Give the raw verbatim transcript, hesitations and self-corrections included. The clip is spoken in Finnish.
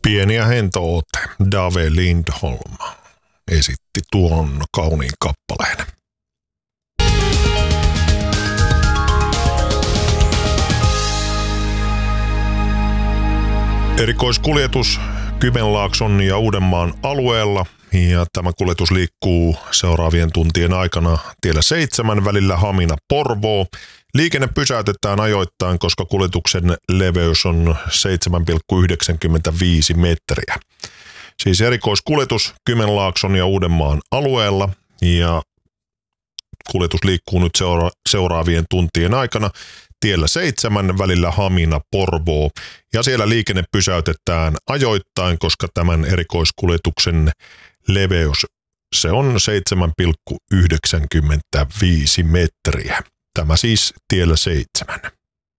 Pieni ja hentoote Dave Lindholm esitti tuon kauniin kappaleen. Erikoiskuljetus Kymenlaakson ja Uudenmaan alueella, ja tämä kuljetus liikkuu seuraavien tuntien aikana tiellä seitsemän välillä Hamina-Porvoo. Liikenne pysäytetään ajoittain, koska kuljetuksen leveys on seitsemän pilkku yhdeksänkymmentäviisi metriä. Siis erikoiskuljetus Kymenlaakson ja Uudenmaan alueella, ja kuljetus liikkuu nyt seura- seuraavien tuntien aikana tiellä seitsemän välillä Hamina-Porvoo, ja siellä liikenne pysäytetään ajoittain, koska tämän erikoiskuljetuksen leveys se on seitsemän pilkku yhdeksänkymmentäviisi metriä. Tämä siis tiellä seitsemän.